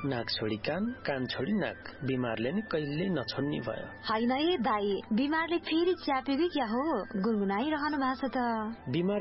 नाक छोडी कान, कान छोडी नाक। बिमारले नि कहिल्यै नछोड्ने भयो। होइन ए दाई, बिमारले फेरि च्याप्यो कि क्या हो? गुनगुनाइरहनु भएको छ त। बिमार